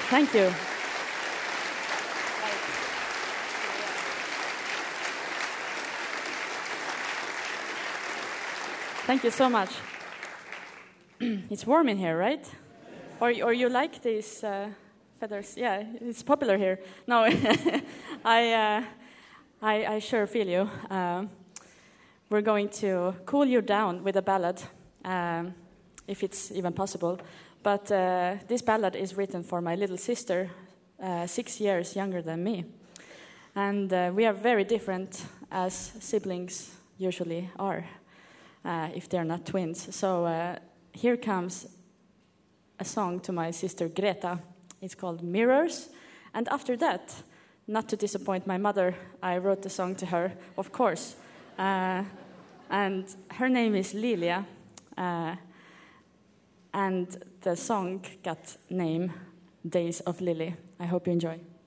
Thank you. Thank you so much. It's warm in here, right? Or you like these feathers? Yeah, it's popular here. No, I sure feel you. We're going to cool you down with a ballad, if it's even possible. But this ballad is written for my little sister, 6 years younger than me. And we are very different, as siblings usually are, if they're not twins. So here comes a song to my sister Greta. It's called Mirrors. And after that, not to disappoint my mother, I wrote the song to her, of course. And her name is Lilia. And the song got name Days of Lily. I hope you enjoy.